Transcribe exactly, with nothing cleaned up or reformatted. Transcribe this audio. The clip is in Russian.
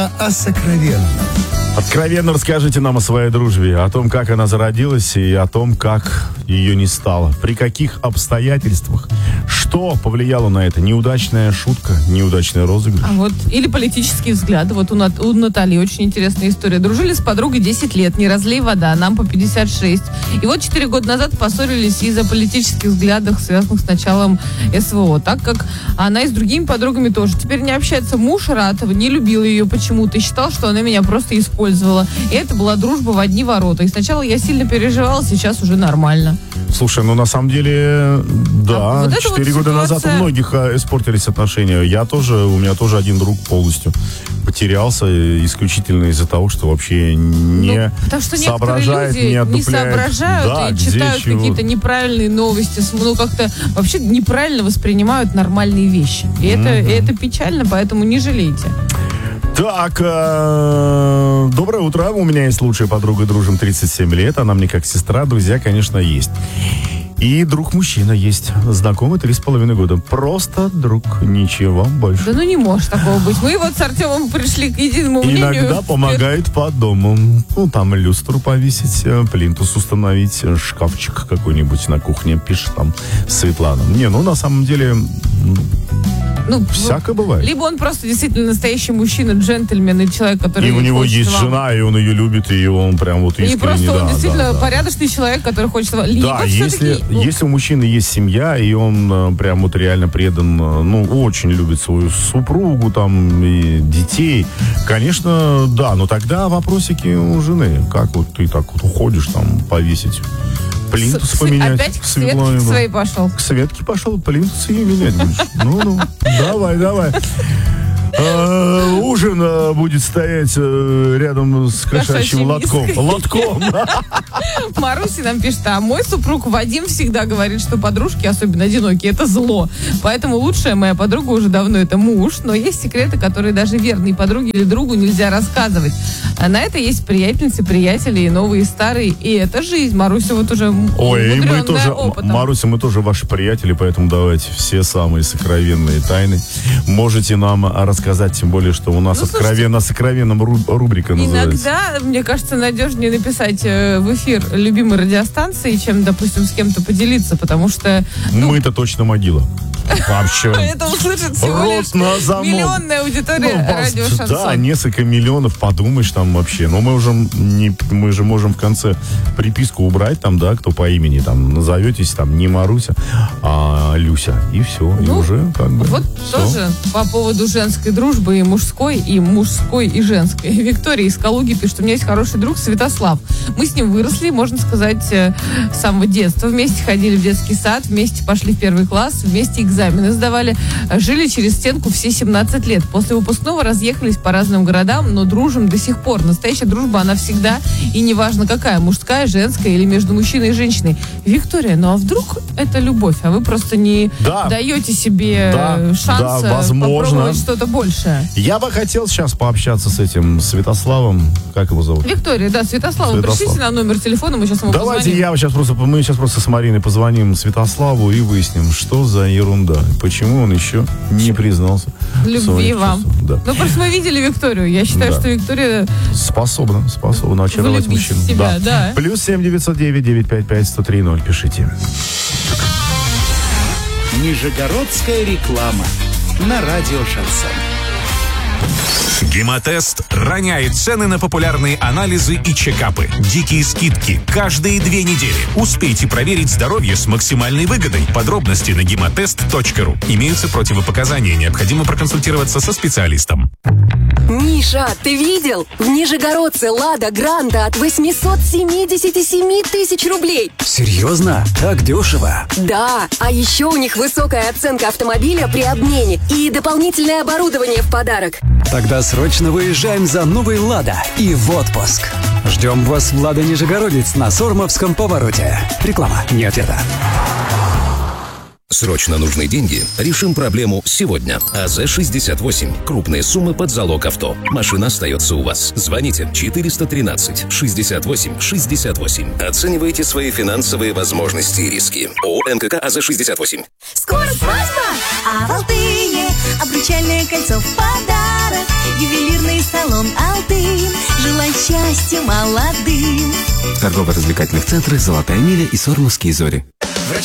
О сокровенном. Откровенно расскажите нам о своей дружбе, о том, как она зародилась и о том, как ее не стало. При каких обстоятельствах? Что повлияло на это? Неудачная шутка, неудачный розыгрыш? А вот, или политические взгляды. Вот у, Нат- у Натальи очень интересная история. Дружили с подругой десять лет, не разлей вода, нам по пятьдесят шесть. И вот четыре года назад поссорились из-за политических взглядов, связанных с началом СВО. Так как она и с другими подругами тоже теперь не общается. Муж Ратова не любил ее почему-то и считал, что она меня просто использует. И это была дружба в одни ворота. И сначала я сильно переживала, сейчас уже нормально. Слушай, ну на самом деле, да, а вот четыре вот года ситуация... назад у многих а, испортились отношения. Я тоже, у меня тоже один друг полностью потерялся исключительно из-за того, что вообще не ну, что соображает, люди не отдупляет. Не соображают да, и читают чего. какие-то неправильные новости, ну как-то вообще неправильно воспринимают нормальные вещи. И mm-hmm. это, и это печально, поэтому не жалейте. Так, э, доброе утро. У меня есть лучшая подруга, дружим тридцать семь лет. Она мне как сестра, друзья, конечно, есть. И друг-мужчина есть. Знакомый три с половиной года. Просто друг, ничего больше. Да ну не может такого быть. Мы вот с Артемом пришли к единому мнению. Иногда помогает по дому. Ну, там люстру повесить, плинтус установить, шкафчик какой-нибудь на кухне, пишет там Светлана. Не, ну на самом деле... Ну, всякое бывает. Либо он просто действительно настоящий мужчина, джентльмен, и человек, который... И у него есть вам... жена, и он ее любит, и он прям вот искренне... И просто да, он действительно да, да. порядочный человек, который хочет... Либо да, если, если у мужчины есть семья, и он прям вот реально предан, ну, очень любит свою супругу, там, и детей, конечно, да, но тогда вопросики у жены. Как вот ты так вот уходишь, там, повесить... Плинтус С- поменять. Опять к Светке к своей пошел. К Светке пошел, плинтус ее менять будешь. Ну-ну, давай, давай. А, ужин а, будет стоять а, рядом с кошачьим лотком. Лотком. Маруся нам пишет, а мой супруг Вадим всегда говорит, что подружки, особенно одинокие, это зло. Поэтому лучшая моя подруга уже давно это муж, но есть секреты, которые даже верной подруге или другу нельзя рассказывать. А на это есть приятельницы, приятели, и новые, и старые, и это жизнь. Маруся вот уже Ой, и мы тоже, опытом. Маруся, мы тоже ваши приятели, поэтому давайте все самые сокровенные тайны можете нам рассказать, тем более, что у нас ну, откровенно, сокровенном ру, рубрика называется. Иногда, мне кажется, надежнее написать э, в эфир любимой радиостанции, чем, допустим, с кем-то поделиться, потому что... Ну, мы-то точно могила. Вообще. Это услышит всего лишь миллионная аудитория ну, радио Шансон. Да, несколько миллионов, подумаешь там вообще. Но мы уже не, мы же можем в конце приписку убрать там, да, кто по имени там назоветесь, там не Маруся, а Люся. И все. Ну, и уже как бы. Вот все. Тоже по поводу женской дружбы и мужской, и мужской, и женской. Виктория из Калуги пишет, у меня есть хороший друг Святослав. Мы с ним выросли, можно сказать, с самого детства. Вместе ходили в детский сад, вместе пошли в первый класс, вместе экзамены сдавали, жили через стенку все семнадцать лет. После выпускного разъехались по разным городам, но дружим до сих пор. Настоящая дружба, она всегда, и неважно какая, мужская, женская или между мужчиной и женщиной. Виктория, ну а вдруг это любовь, а вы просто не да. даете себе да. шанс да, попробовать что-то большее? Я бы хотел сейчас пообщаться с этим Святославом. Как его зовут? Виктория, да, Святослав. Святослав. Пришлите нам номер телефона, мы сейчас ему Давайте позвоним. я сейчас просто, мы сейчас просто с Мариной позвоним Святославу и выясним, что за ерунда. Почему он еще не признался в любви вам. Да. Ну, просто мы видели Викторию. Я считаю, да. что Виктория... Способна, способна очаровать мужчину. Себя, да. Да. Плюс семь девятьсот девять девятьсот пятьдесят пять сто три ноль. Пишите. Нижегородская реклама на радио Шансон. Гемотест роняет цены на популярные анализы и чекапы. Дикие скидки каждые две недели. Успейте проверить здоровье с максимальной выгодой. Подробности на гемотест точка ру. Имеются противопоказания. Необходимо проконсультироваться со специалистом. Миша, ты видел? В Нижегородце Лада Гранта от восемьсот семьдесят семь тысяч рублей. Серьезно? Так дешево? Да, а еще у них высокая оценка автомобиля при обмене и дополнительное оборудование в подарок. Тогда срочно выезжаем за новый Лада и в отпуск. Ждем вас в Лада Нижегородец на Сормовском повороте. Реклама, не ответа. Срочно нужны деньги? Решим проблему сегодня. АЗ шестьдесят восемь. Крупные суммы под залог авто. Машина остается у вас. Звоните четыреста тринадцать шестьдесят восемь шестьдесят восемь. Оценивайте свои финансовые возможности и риски. ООО НКК АЗ шестьдесят восемь. Скоро свадьба, а в Алтые Обручальное кольцо в подарок. Ювелирный салон «Алтын». Желай счастья молодым. Торгово-развлекательных центрах «Золотая миля» и «Сормовские зори».